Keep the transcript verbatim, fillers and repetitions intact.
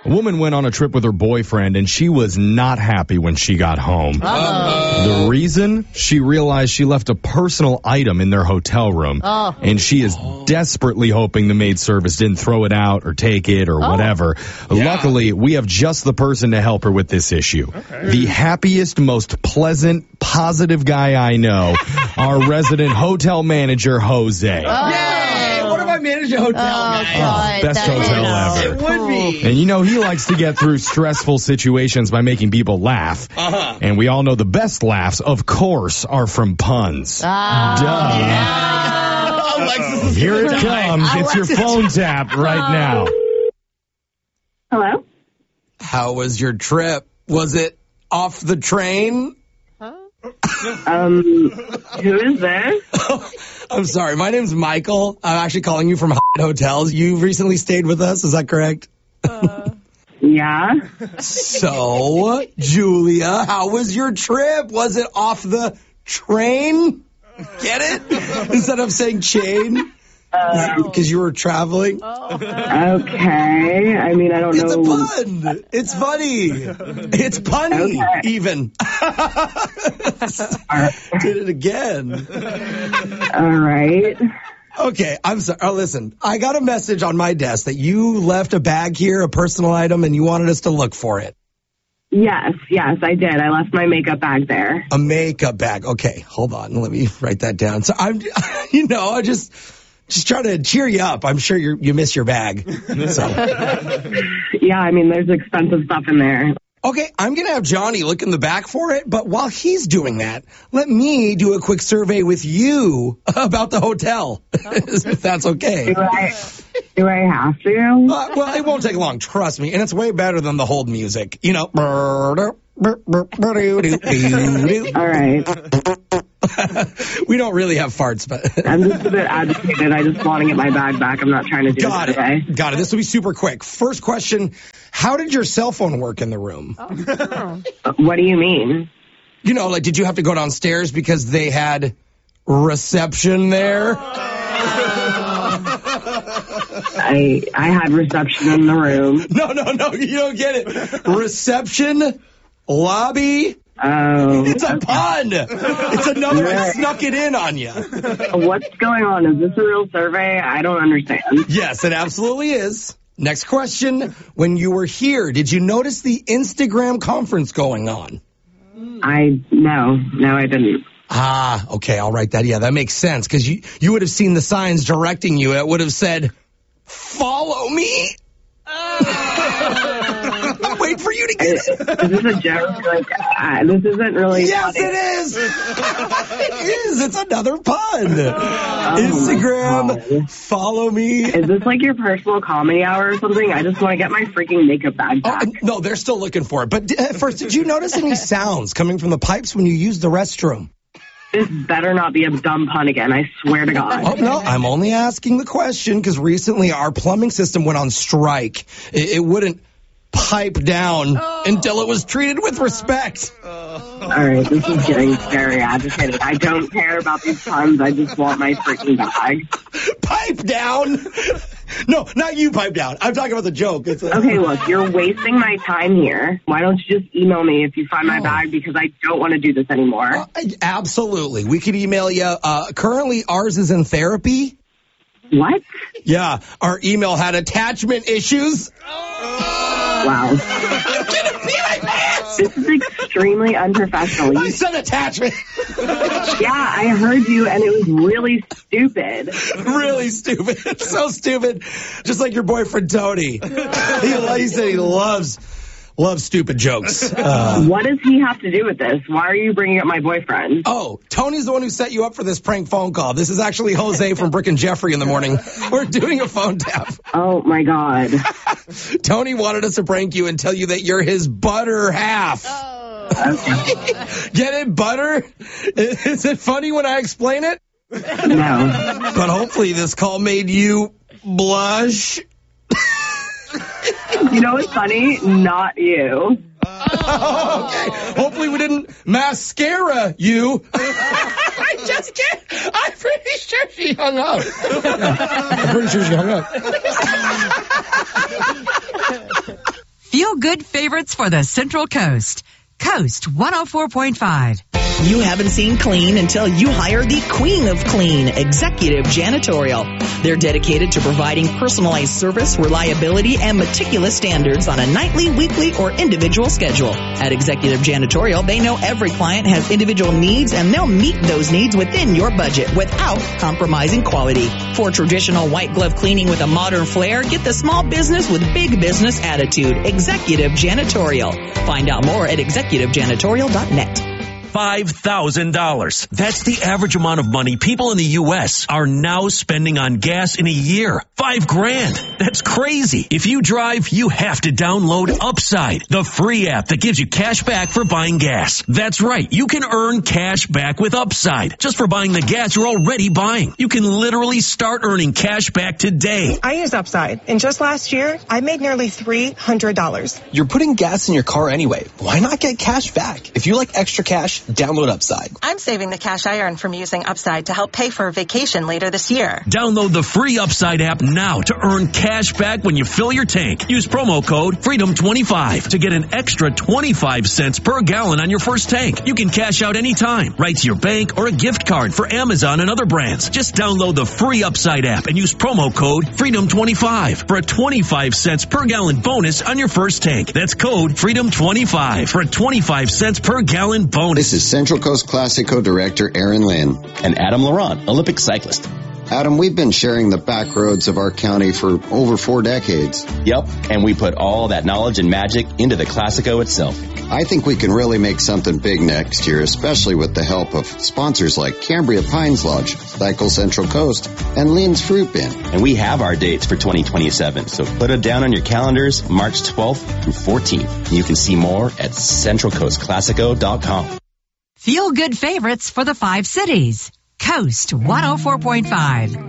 A woman went on a trip with her boyfriend, and she was not happy when she got home. Uh-oh. The reason? She realized she left a personal item in their hotel room, oh. and she is desperately hoping the maid service didn't throw it out or take it or oh. whatever. Yeah. Luckily, we have just the person to help her with this issue. Okay. The happiest, most pleasant, positive guy I know, our resident hotel manager, Jose. Oh. Yay! What if I manage a hotel, Oh, guys? God. Best that hotel is ever. It would be. And you know, he likes to get through stressful situations by making people laugh. Uh-huh. And we all know the best laughs, of course, are from puns. Ah. Duh. Alexis is Here it gonna die. comes. It's your Alexis. phone tap right now. Hello? How was your trip? Was it off the train? Um, who is this? I'm sorry. My name's Michael. I'm actually calling you from Hyatt Hotels. You recently stayed with us. Is that correct? Yeah? So, Julia, how was your trip? Was it off the train? Get it? Instead of saying chain? Because you were traveling? Okay. I mean, I don't It's know. a pun. It's funny. It's punny, Okay. even. Did it again. All right. Okay, I'm sorry. Oh, listen, I got a message on my desk that you left a bag here, a personal item, and you wanted us to look for it. Yes, yes, I did. I left my makeup bag there. A makeup bag. Okay, hold on. Let me write that down. So I'm, you know, I just, just trying to cheer you up. I'm sure you you miss your bag. So. Yeah, I mean, there's expensive stuff in there. Okay, I'm going to have Johnny look in the back for it, but while he's doing that, let me do a quick survey with you about the hotel, if that's okay. Do I, do I have to? Uh, well, it won't take long, trust me, and it's way better than the hold music. You know. All right. We don't really have farts, but... I'm just a bit agitated. I just want to get my bag back. I'm not trying to do Got it it. today. Got it. This will be super quick. First question, how did your cell phone work in the room? What do you mean? You know, like, did you have to go downstairs because they had reception there? I I had reception in the room. No, no, no, you don't get it. Reception, lobby. Oh. It's a pun. It's another, I snuck it in on you. What's going on? Is this a real survey? I don't understand. Yes, it absolutely is. Next question. When you were here, did you notice the Instagram conference going on? I, no, no, I didn't. Ah, okay, I'll write that. Yeah, that makes sense, because you, you would have seen the signs directing you. It would have said, follow me. Wait for you to get it. Is this a joke? Like, uh, this isn't really Yes, funny. it is. It is. It's another pun. Oh, Instagram, follow me. Is this like your personal comedy hour or something? I just want to get my freaking makeup bag Oh, back. no, they're still looking for it. But uh, first, did you notice any sounds coming from the pipes when you used the restroom? This better not be a dumb pun again. I swear to God. Oh, no, I'm only asking the question because recently our plumbing system went on strike. It, it wouldn't pipe down oh. until it was treated with respect. All right, this is getting very agitated. I don't care about these puns. I just want my freaking bag. Pipe down? No, not you pipe down. I'm talking about the joke. It's a- Okay, look, you're wasting my time here. Why don't you just email me if you find my bag, because I don't want to do this anymore. Uh, absolutely. We could email you. Uh, currently, ours is in therapy. What? Yeah, our email had attachment issues. Wow. I'm gonna pee my pants. This is extremely unprofessional. I You, said attachment. yeah, I heard you, and it was really stupid. Really stupid. So stupid. Just like your boyfriend, Tony. He, he said he loves, loves stupid jokes. Uh, What does he have to do with this? Why are you bringing up my boyfriend? oh, Tony's the one who set you up for this prank phone call. This is actually Jose from Brick and Jeffrey in the morning. We're doing a phone tap. Oh, my God. Tony wanted us to prank you and tell you that you're his butter half. Get it, butter? Is it funny when I explain it? No. But hopefully this call made you blush. You know what's funny? Not you. Oh, okay. Hopefully we didn't mascara you. I just can't. I'm pretty sure she hung up. I'm pretty sure she hung up. Feel good favorites for the Central Coast. Coast one oh four point five. You haven't seen clean until you hire the queen of clean, Executive Janitorial. They're dedicated to providing personalized service, reliability, and meticulous standards on a nightly, weekly, or individual schedule. At Executive Janitorial, they know every client has individual needs, and they'll meet those needs within your budget without compromising quality. For traditional white glove cleaning with a modern flair, get the small business with big business attitude. Executive Janitorial. Find out more at executive janitorial dot net. five thousand dollars. That's the average amount of money people in the U S are now spending on gas in a year. Five grand. That's crazy. If you drive, you have to download Upside, the free app that gives you cash back for buying gas. That's right. You can earn cash back with Upside just for buying the gas you're already buying. You can literally start earning cash back today. I use Upside, and just last year, I made nearly three hundred dollars. You're putting gas in your car anyway. Why not get cash back? If you like extra cash, download Upside. I'm saving the cash I earn from using Upside to help pay for a vacation later this year. Download the free Upside app now to earn cash back when you fill your tank. Use promo code freedom twenty-five to get an extra twenty-five cents per gallon on your first tank. You can cash out anytime, right to your bank or a gift card for Amazon and other brands. Just download the free Upside app and use promo code freedom twenty-five for a twenty-five cents per gallon bonus on your first tank. That's code freedom twenty-five for a twenty-five cents per gallon bonus. This is Central Coast Classico Director Aaron Lynn. And Adam Laurent, Olympic cyclist. Adam, we've been sharing the back roads of our county for over four decades. Yep, and we put all that knowledge and magic into the Classico itself. I think we can really make something big next year, especially with the help of sponsors like Cambria Pines Lodge, Cycle Central Coast, and Lynn's Fruit Bin. And we have our dates for twenty twenty-seven, so put it down on your calendars, March twelfth through fourteenth. You can see more at central coast classico dot com. Feel good favorites for the five cities. Coast one oh four point five.